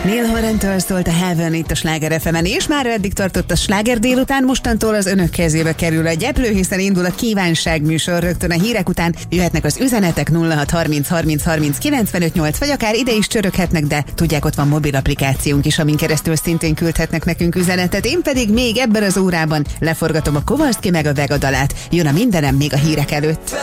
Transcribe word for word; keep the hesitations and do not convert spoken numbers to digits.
Neil Horentől szólt a Heaven itt a Sláger ef emen, és már eddig tartott a Sláger délután, mostantól az önök kezébe kerül a gyeplő, hiszen indul a kívánság műsor rögtön a hírek után. Jöhetnek az üzenetek nulla hat harminc harminc harminc kilencvenöt nyolc, vagy akár ide is csöröghetnek, de tudják, ott van mobil applikációnk is, amin keresztül szintén küldhetnek nekünk üzenetet. Én pedig még ebben az órában leforgatom a Kovalszki meg a Vega dalát. Jön a mindenem még a hírek előtt.